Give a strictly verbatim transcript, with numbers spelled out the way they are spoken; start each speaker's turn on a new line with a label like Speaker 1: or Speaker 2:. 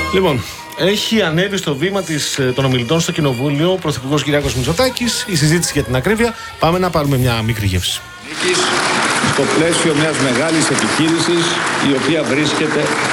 Speaker 1: Λοιπόν, έχει ανέβει στο βήμα της, των ομιλητών στο Κοινοβούλιο ο Πρωθυπουργός Κυριάκος Μητσοτάκης. Η συζήτηση για την ακρίβεια. Πάμε να πάρουμε μια μικρή γεύση.
Speaker 2: Στο πλαίσιο μιας μεγάλης επιχείρησης η οποία βρίσκεται